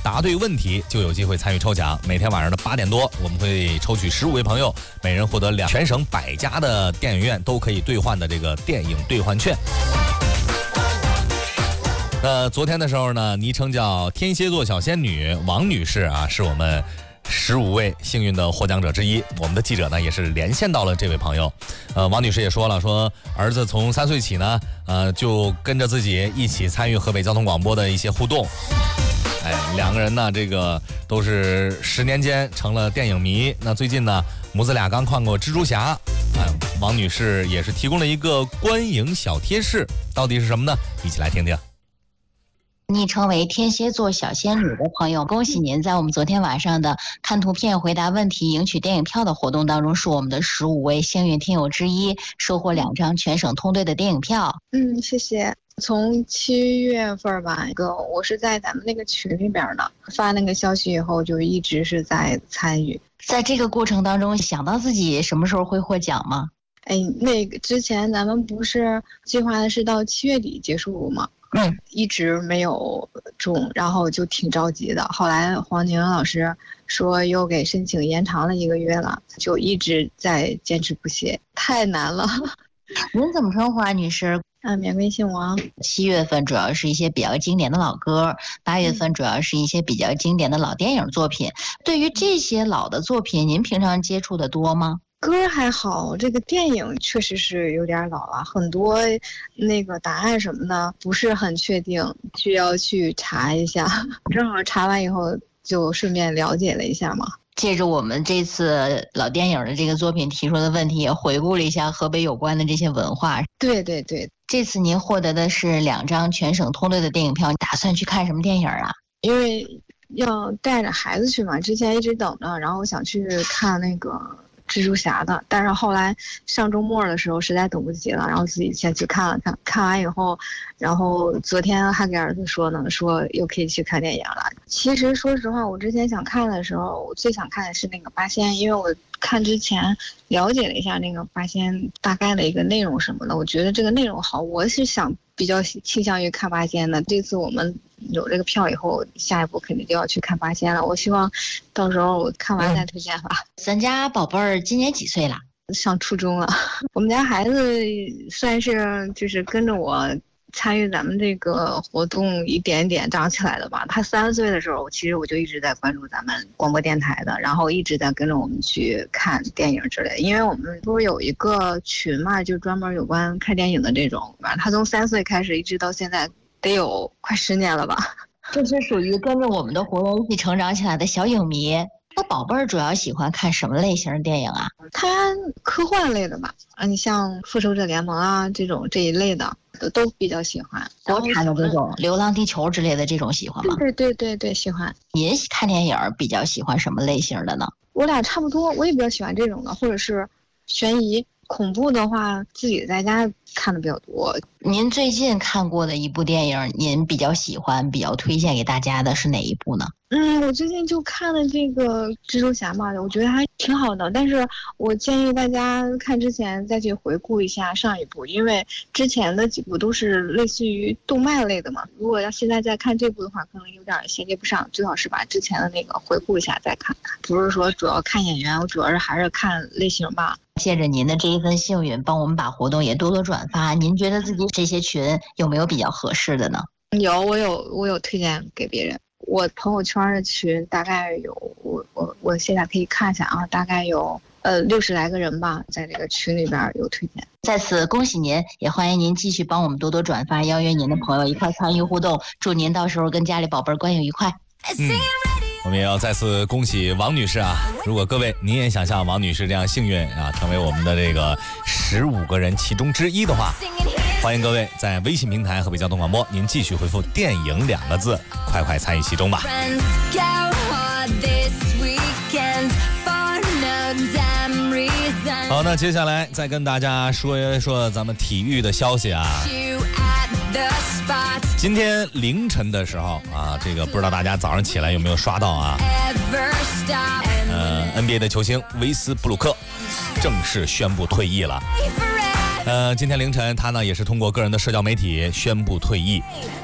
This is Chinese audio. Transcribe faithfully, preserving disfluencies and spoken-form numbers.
答对问题就有机会参与抽奖。每天晚上的八点多，我们会抽取十五位朋友，每人获得两全省百家的电影院都可以兑换的这个电影兑换券。那昨天的时候呢，昵称叫天蝎座小仙女王女士啊，是我们十五位幸运的获奖者之一。我们的记者呢也是连线到了这位朋友。呃，王女士也说了，说儿子从三岁起呢，呃，就跟着自己一起参与河北交通广播的一些互动。哎，两个人呢，这个都是十年间成了电影迷。那最近呢，母子俩刚看过蜘蛛侠。哎，王女士也是提供了一个观影小贴士，到底是什么呢？一起来听听。 昵称为天蝎座小仙女的朋友，恭喜您在我们昨天晚上的看图片回答问题赢取电影票的活动当中，是我们的十五位幸运听友之一，收获两张全省通兑的电影票。 嗯，谢谢。从七月份吧，个我是在咱们那个群里边的，发那个消息以后就一直是在参与。 在这个过程当中，想到自己什么时候会获奖吗？ 哎，那个之前咱们不是计划的是到七月底结束吗？嗯，一直没有中，然后就挺着急的。后来黄宁老师说又给申请延长了一个月了，就一直在坚持不懈，太难了。 您怎么称呼啊，女士？ 啊，免贵姓王。 七月份主要是一些比较经典的老歌，八月份主要是一些比较经典的老电影作品。对于这些老的作品，您平常接触的多吗？ 歌还好，这个电影确实是有点老了，很多那个答案什么的不是很确定，需要去查一下。正好查完以后就顺便了解了一下嘛。 借着我们这次老电影的这个作品提出的问题，也回顾了一下河北有关的这些文化。 对对对， 这次您获得的是两张全省通兑的电影票，你打算去看什么电影啊？ 因为要带着孩子去嘛，之前一直等着，然后我想去看那个蜘蛛侠的，但是后来上周末的时候实在等不及了，然后自己先去看了看，看完以后，然后昨天还给儿子说呢，说又可以去看电影了。其实说实话，我之前想看的时候，我最想看的是那个八仙，因为我看之前了解了一下那个八仙大概的一个内容什么的，我觉得这个内容好，我是想比较倾向于看八仙的。这次我们有这个票以后，下一步肯定就要去看八仙了。我希望到时候我看完再推荐吧。 咱家宝贝儿今年几岁了？ 上初中了。我们家孩子算是就是跟着我参与咱们这个活动一点点长起来的吧。他三岁的时候，其实我就一直在关注咱们广播电台的，然后一直在跟着我们去看电影之类的。因为我们不是有一个群嘛，就专门有关看电影的这种，反正他从三岁开始一直到现在得有快十年了吧。 这是属于跟着我们的活动一起成长起来的小影迷。那宝贝儿主要喜欢看什么类型的电影啊？ 他科幻类的吧，啊，你像复仇者联盟啊这种这一类的都都比较喜欢。 国产的这种流浪地球之类的这种喜欢吗？ 对对对对，喜欢。 您看电影比较喜欢什么类型的呢？ 我俩差不多，我也比较喜欢这种的，或者是悬疑。恐怖的话，自己在家看的比较多。 您最近看过的一部电影，您比较喜欢、比较推荐给大家的是哪一部呢？ 嗯，我最近就看了这个蜘蛛侠嘛，我觉得还挺好的。但是我建议大家看之前再去回顾一下上一部，因为之前的几部都是类似于动漫类的嘛。如果要现在再看这部的话，可能有点衔接不上，最好是把之前的那个回顾一下再看。不是说主要看演员，我主要是还是看类型吧。 借着您的这一份幸运，帮我们把活动也多多转发。您觉得自己这些群有没有比较合适的呢？ 有，我有我有推荐给别人。我朋友圈的群大概有，我我我现在可以看一下啊，大概有呃六十来个人吧，在这个群里边有推荐。 在此恭喜您，也欢迎您继续帮我们多多转发，邀约您的朋友一块参与互动。祝您到时候跟家里宝贝儿关系愉快。 嗯，我们也要再次恭喜王女士啊！如果各位您也想像王女士这样幸运啊，成为我们的这个十五个人其中之一的话，欢迎各位在微信平台河北交通广播，您继续回复电影两个字，快快参与其中吧。好，那接下来再跟大家说一说咱们体育的消息啊。今天凌晨的时候啊，这个不知道大家早上起来有没有刷到啊？呃 ，N B A 的球星维斯布鲁克正式宣布退役了。呃，今天凌晨他呢也是通过个人的社交媒体宣布退役。